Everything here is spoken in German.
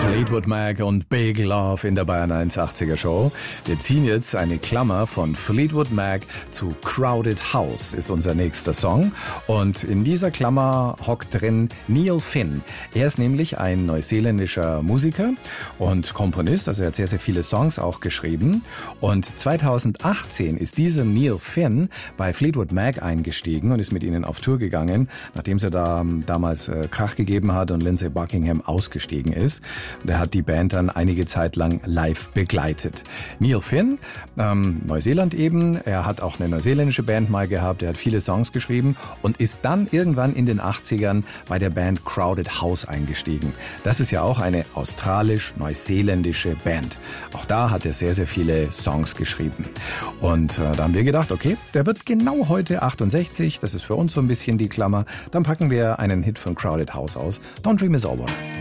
Fleetwood Mac und Big Love in der Bayern 180er Show. Wir ziehen jetzt eine Klammer von Fleetwood Mac zu Crowded House, ist unser nächster Song. Und in dieser Klammer hockt drin Neil Finn. Er ist nämlich ein neuseeländischer Musiker und Komponist, also er hat sehr, sehr viele Songs auch geschrieben. Und 2018 ist dieser Neil Finn bei Fleetwood Mac eingestiegen und ist mit ihnen auf Tour gegangen, nachdem sie da damals Krach gegeben hat und Lindsey Buckingham ausgestiegen ist. Und er hat die Band dann einige Zeit lang live begleitet. Neil Finn, Neuseeland eben, er hat auch eine neuseeländische Band mal gehabt, er hat viele Songs geschrieben und ist dann irgendwann in den 80ern bei der Band Crowded House eingestiegen. Das ist ja auch eine australisch-neuseeländische Band. Auch da hat er sehr, sehr viele Songs geschrieben. Und da haben wir gedacht, okay, der wird genau heute 68, das ist für uns so ein bisschen die Klammer. Dann packen wir einen Hit von Crowded House aus. Don't Dream Is Over.